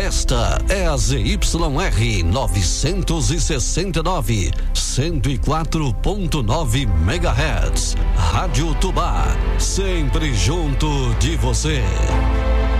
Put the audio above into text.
Esta é a ZYR 969, 104.9 MHz. Rádio Tubá, sempre junto de você.